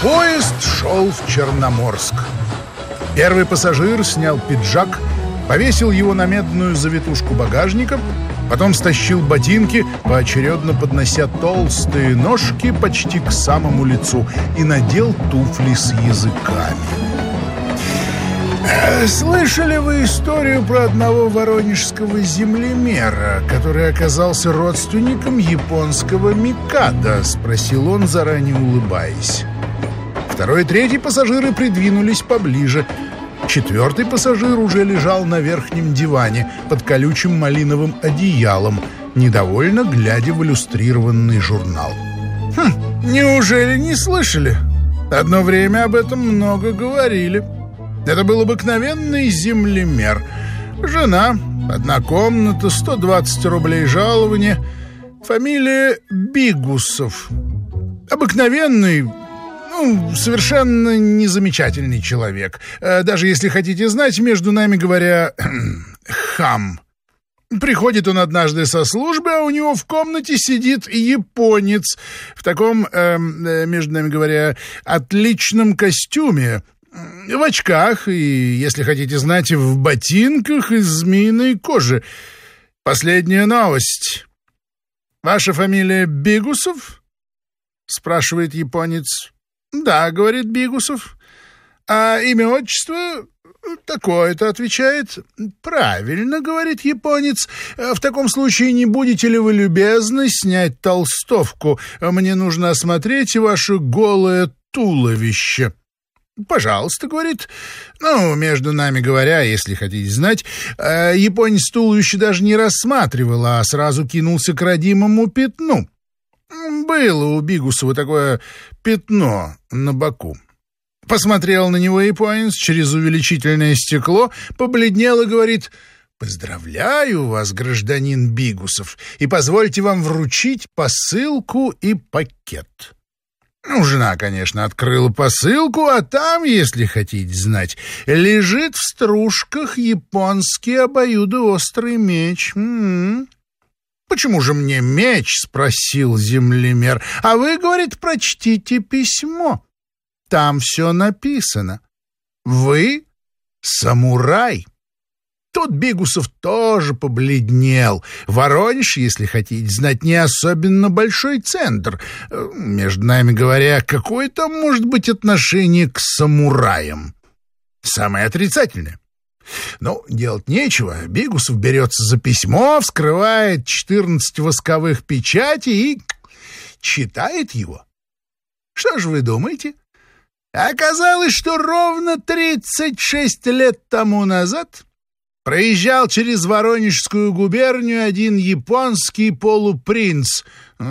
Поезд шел в Черноморск. Первый пассажир снял пиджак, повесил его на медную завитушку багажника, потом стащил ботинки, поочередно поднося толстые ножки почти к самому лицу, и надел туфли с языками. «Слышали вы историю про одного воронежского землемера, который оказался родственником японского Микадо?» — спросил он, заранее улыбаясь. Второй и третий пассажиры придвинулись поближе. Четвертый пассажир уже лежал на верхнем диване под колючим малиновым одеялом, недовольно глядя в иллюстрированный журнал. «Неужели не слышали? Одно время об этом много говорили. Это был обыкновенный землемер. Жена, одна комната, 120 рублей жалования. Фамилия Бигусов. Обыкновенный, совершенно незамечательный человек. Даже если хотите знать, между нами говоря, хам. Приходит он однажды со службы, а у него в комнате сидит японец в таком, между нами говоря, отличном костюме, в очках и, если хотите знать, в ботинках из змеиной кожи. Последняя новость. «Ваша фамилия Бигусов?» — спрашивает японец. «Да», — говорит Бигусов. «А имя, отчество?» «Такое-то», — отвечает. «Правильно», — говорит японец. «В таком случае не будете ли вы любезны снять толстовку? Мне нужно осмотреть ваше голое туловище». «Пожалуйста», — говорит. Между нами говоря, если хотите знать, японец туловище даже не рассматривал, а сразу кинулся к родимому пятну. Было у Бигусова такое пятно на боку. Посмотрел на него японец через увеличительное стекло, побледнел и говорит: «Поздравляю вас, гражданин Бигусов, и позвольте вам вручить посылку и пакет». Жена, конечно, открыла посылку, а там, если хотите знать, лежит в стружках японский обоюдоострый меч. «Почему же мне меч?» — спросил землемер. «А вы, — говорит, — прочтите письмо. Там все написано. Вы самурай». Тут Бигусов тоже побледнел. Воронеж, если хотите знать, не особенно большой центр. Между нами говоря, какое там может быть отношение к самураям? Самое отрицательное. Делать нечего. Бигусов берется за письмо, вскрывает 14 восковых печатей и читает его. Что же вы думаете? Оказалось, что ровно 36 лет тому назад проезжал через Воронежскую губернию один японский полупринц,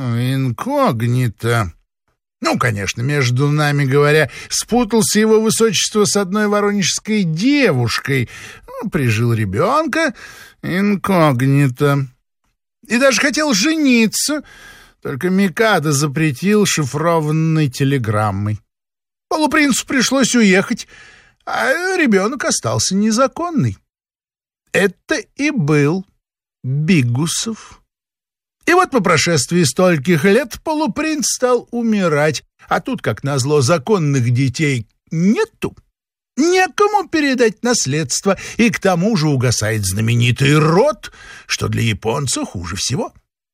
инкогнито. Конечно, между нами говоря, спутался его высочество с одной воронежской девушкой, прижил ребенка, инкогнито. И даже хотел жениться, только Микадо запретил шифрованной телеграммой. Полупринцу пришлось уехать, а ребенок остался незаконный. Это и был Бигусов. И вот по прошествии стольких лет полупринц стал умирать, а тут, как назло, законных детей нету. Некому передать наследство, и к тому же угасает знаменитый род, что для японца хуже всего.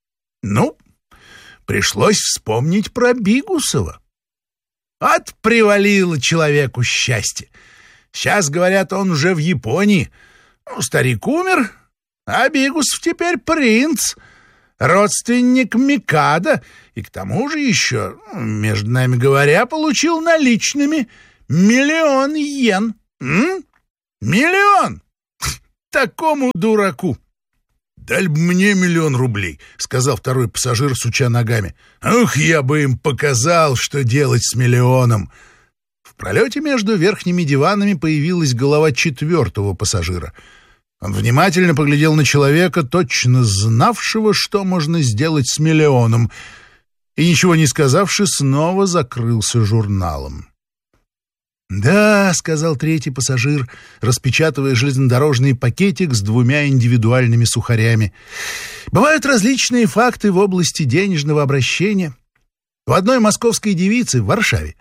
Пришлось вспомнить про Бигусова. Привалило человеку счастье. Сейчас, говорят, он уже в Японии. Старик умер, а Бигусов теперь принц, родственник Микадо, и к тому же еще, между нами говоря, получил наличными 1 000 000 йен. 1 миллион! Такому дураку! «Дали бы мне 1 000 000 рублей», — сказал второй пассажир, суча ногами. Я бы им показал, что делать с 1 000 000. В пролете между верхними диванами появилась голова четвертого пассажира. Он внимательно поглядел на человека, точно знавшего, что можно сделать с 1 000 000, и, ничего не сказавши, снова закрылся журналом. «Да», — сказал третий пассажир, распечатывая железнодорожный пакетик с 2 индивидуальными сухарями, «бывают различные факты в области денежного обращения. У одной московской девицы в Варшаве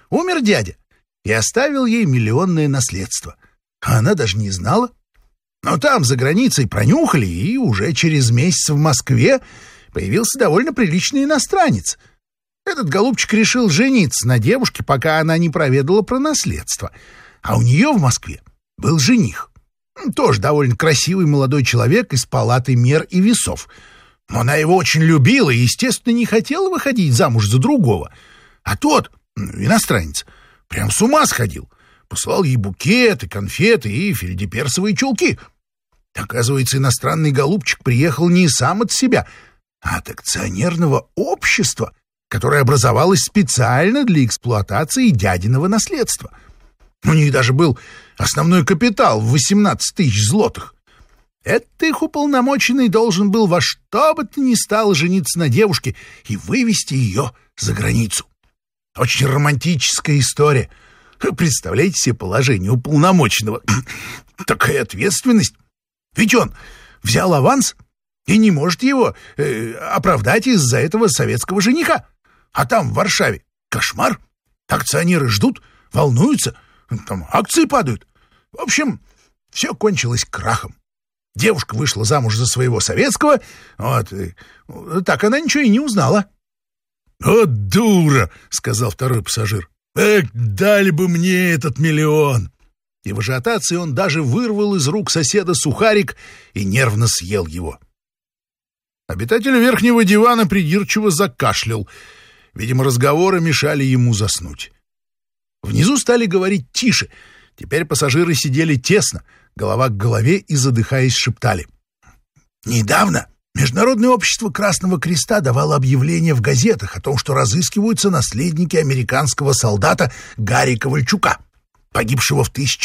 Умер дядя и оставил ей миллионное наследство. А она даже не знала. Но там, за границей, пронюхали, и уже через месяц в Москве появился довольно приличный иностранец. Этот голубчик решил жениться на девушке, пока она не проведала про наследство. А у нее в Москве был жених. Тоже довольно красивый молодой человек из палаты мер и весов. Но она его очень любила и, естественно, не хотела выходить замуж за другого. А тот, иностранец, прям с ума сходил. Посылал ей букеты, конфеты и фельдеперсовые чулки. Оказывается, иностранный голубчик приехал не сам от себя, а от акционерного общества, которое образовалось специально для эксплуатации дядиного наследства. У них даже был основной капитал в 18 тысяч злотых. Этот их уполномоченный должен был во что бы то ни стало жениться на девушке и вывести ее за границу. Очень романтическая история. Представляете себе положение уполномоченного? Такая ответственность. Ведь он взял аванс и не может его оправдать из-за этого советского жениха. А там, в Варшаве, кошмар. Акционеры ждут, волнуются, там акции падают. В общем, все кончилось крахом. Девушка вышла замуж за своего советского, вот, так она ничего и не узнала. «Вот дура!» — сказал второй пассажир. «Эх, дали бы мне этот миллион!» И в ажиотации он даже вырвал из рук соседа сухарик и нервно съел его. Обитатель верхнего дивана придирчиво закашлял. Видимо, разговоры мешали ему заснуть. Внизу стали говорить тише. Теперь пассажиры сидели тесно, голова к голове, и, задыхаясь, шептали. «Недавно Международное общество Красного Креста давало объявление в газетах о том, что разыскиваются наследники американского солдата Гарри Ковальчука, погибшего в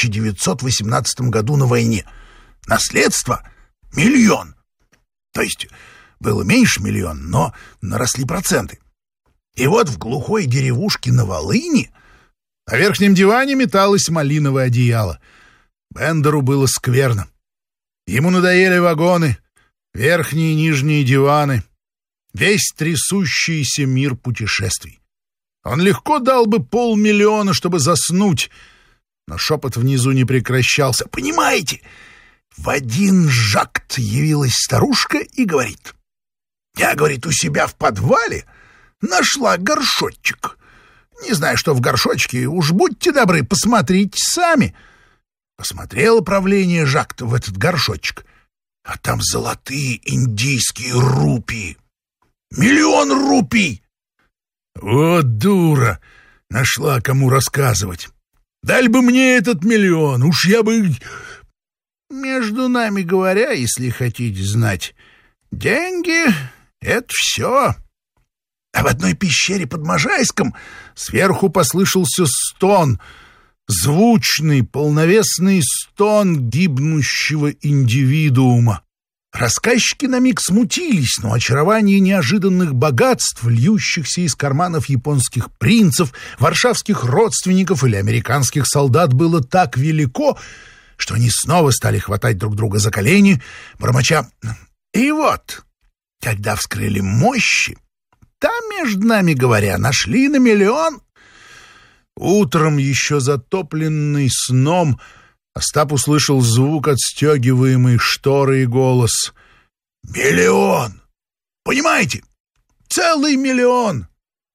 1918 году на войне. Наследство — 1 миллион. То есть было меньше миллиона, но наросли проценты. И вот в глухой деревушке на Волыни на верхнем диване металось малиновое одеяло. Бендеру было скверно. Ему надоели вагоны, верхние и нижние диваны, весь трясущийся мир путешествий. Он легко дал бы 500 000, чтобы заснуть, но шепот внизу не прекращался. «Понимаете, в один жакт явилась старушка и говорит: я, говорит, у себя в подвале нашла горшочек. Не знаю, что в горшочке, уж будьте добры, посмотрите сами». Посмотрело правление жакта в этот горшочек, а там золотые индийские рупии. 1 000 000 рупий! Вот дура! Нашла кому рассказывать. Дали бы мне этот 1 000 000, уж я бы... Между нами говоря, если хотите знать, деньги — это все. А в одной пещере под Можайском сверху послышался стон, звучный, полновесный стон гибнущего индивидуума. Рассказчики на миг смутились, но очарование неожиданных богатств, льющихся из карманов японских принцев, варшавских родственников или американских солдат, было так велико, что они снова стали хватать друг друга за колени, бормоча: «И вот, когда вскрыли мощи, там, между нами говоря, нашли на 1 000 000». Утром, еще затопленный сном, Остап услышал звук отстегиваемой шторы и голос: 1 000 000! Понимаете? Целый 1 000 000!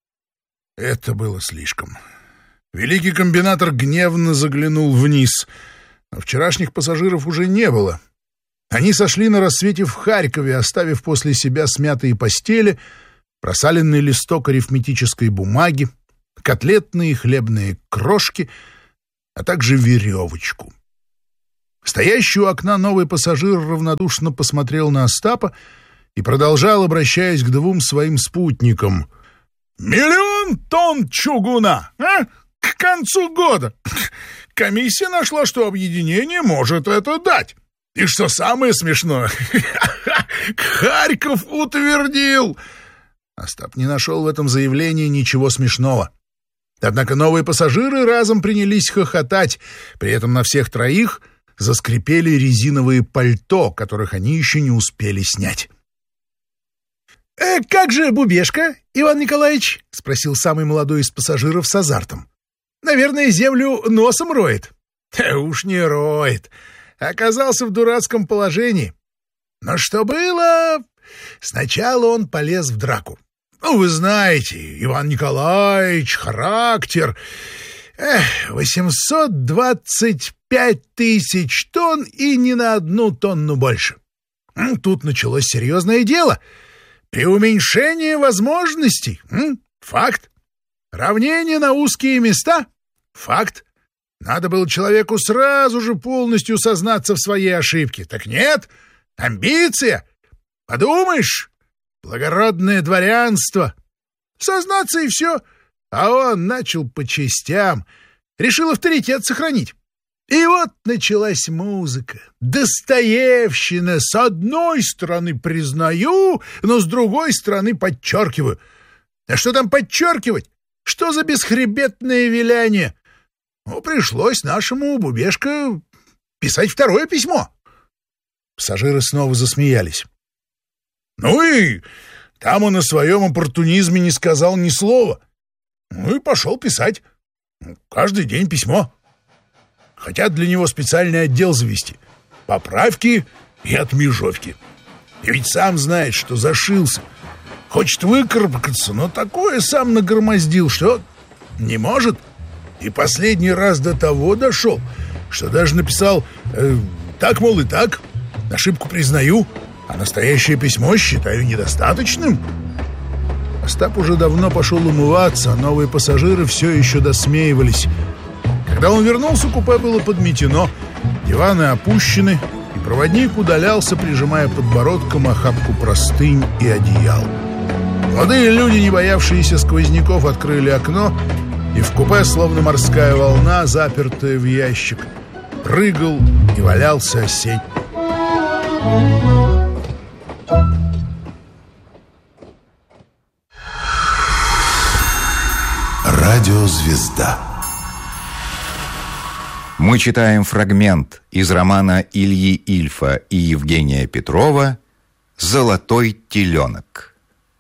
Это было слишком. Великий комбинатор гневно заглянул вниз. Но вчерашних пассажиров уже не было. Они сошли на рассвете в Харькове, оставив после себя смятые постели, просаленный листок арифметической бумаги, котлетные и хлебные крошки, а также веревочку. Стоящий у окна новый пассажир равнодушно посмотрел на Остапа и продолжал, обращаясь к 2 своим спутникам: 1 000 000 тонн чугуна, а? К концу года. Комиссия нашла, что объединение может это дать. И что самое смешное, Харьков утвердил. Остап не нашел в этом заявлении ничего смешного. Однако новые пассажиры разом принялись хохотать, при этом на всех 3 заскрипели резиновые пальто, которых они еще не успели снять. «Как же Бубешка, Иван Николаевич?» — спросил самый молодой из пассажиров с азартом. Наверное, землю носом роет. Уж не роет. Оказался в дурацком положении. Но что было? Сначала он полез в драку. Ну, вы знаете, Иван Николаевич, характер. 825 тысяч тонн и ни на 1 тонну больше. Тут началось серьезное дело. Преуменьшение возможностей. Факт. Равнение на узкие места. Факт. Надо было человеку сразу же полностью сознаться в своей ошибке. Так нет, амбиция. Подумаешь, благородное дворянство. Сознаться и все. А он начал по частям. Решил авторитет сохранить. И вот началась музыка. Достоевщина. С одной стороны признаю, но с другой стороны подчеркиваю. А что там подчеркивать? Что за бесхребетное виляние? Ну, пришлось нашему Бубешко писать второе письмо. Пассажиры снова засмеялись. Ну и там он о своем оппортунизме не сказал ни слова. Ну и пошел писать. Каждый день письмо. Хотят для него специальный отдел завести. Поправки и отмежевки. И ведь сам знает, что зашился. Хочет выкарабкаться, но такое сам нагромоздил, что не может. И последний раз до того дошел, что даже написал «так, мол, и так, ошибку признаю, а настоящее письмо считаю недостаточным». Остап уже давно пошел умываться, а новые пассажиры все еще досмеивались. Когда он вернулся, купе было подметено, диваны опущены, и проводник удалялся, прижимая подбородком охапку простынь и одеял. Молодые люди, не боявшиеся сквозняков, открыли окно, и в купе, словно морская волна, запертая в ящик, прыгал и валялся осень. Радиозвезда. Мы читаем фрагмент из романа Ильи Ильфа и Евгения Петрова «Золотой теленок».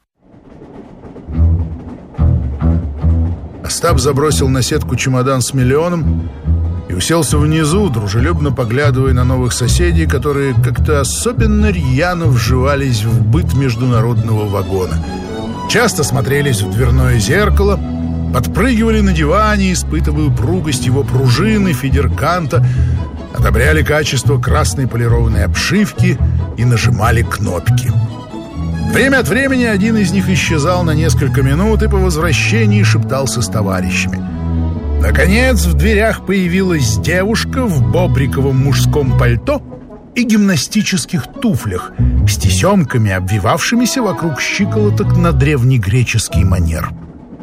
Остап забросил на сетку чемодан с миллионом и уселся внизу, дружелюбно поглядывая на новых соседей, которые как-то особенно рьяно вживались в быт международного вагона. Часто смотрелись в дверное зеркало, подпрыгивали на диване, испытывая упругость его пружины, фидерканта, одобряли качество красной полированной обшивки и нажимали кнопки. Время от времени один из них исчезал на несколько минут и по возвращении шептался с товарищами. Наконец в дверях появилась девушка в бобриковом мужском пальто и гимнастических туфлях с тесемками, обвивавшимися вокруг щиколоток на древнегреческий манер.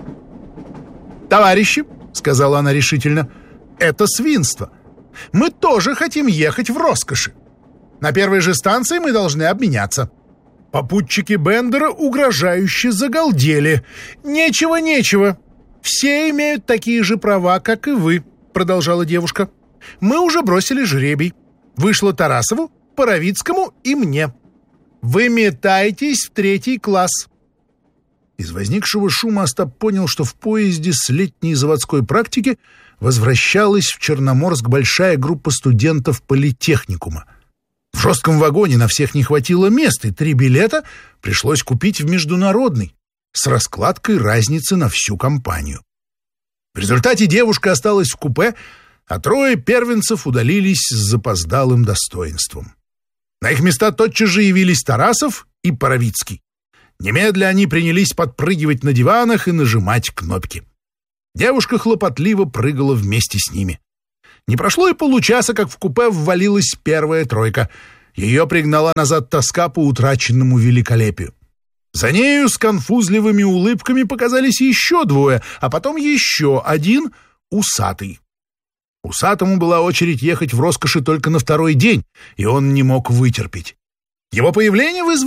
«Товарищи», — сказала она решительно, — «это свинство. Мы тоже хотим ехать в роскоши. На первой же станции мы должны обменяться». Попутчики Бендера угрожающе загалдели. «Нечего. Все имеют такие же права, как и вы», — продолжала девушка. «Мы уже бросили жребий. Вышло Тарасову, Боровицкому и мне. Вы метаетесь в 3 класс». Из возникшего шума Остап понял, что в поезде с летней заводской практики возвращалась в Черноморск большая группа студентов политехникума. В жестком вагоне на всех не хватило мест, и 3 билета пришлось купить в международный с раскладкой разницы на всю компанию. В результате девушка осталась в купе, а 3 первенцев удалились с запоздалым достоинством. На их места тотчас же явились Тарасов и Боровицкий. Немедля они принялись подпрыгивать на диванах и нажимать кнопки. Девушка хлопотливо прыгала вместе с ними. Не прошло и получаса, как в купе ввалилась первая 3. Ее пригнала назад тоска по утраченному великолепию. За нею с конфузливыми улыбками показались еще 2, а потом еще один усатый. Усатому была очередь ехать в роскоши только на 2-й день, и он не мог вытерпеть. Его появление вызвало